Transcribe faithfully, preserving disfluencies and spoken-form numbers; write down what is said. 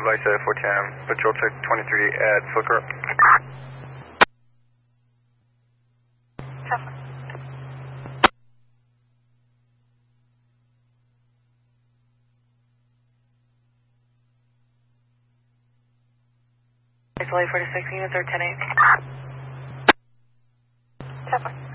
Lysa four ten, patrol check twenty-three at Fooker. Isolate forty-six units or ten eight.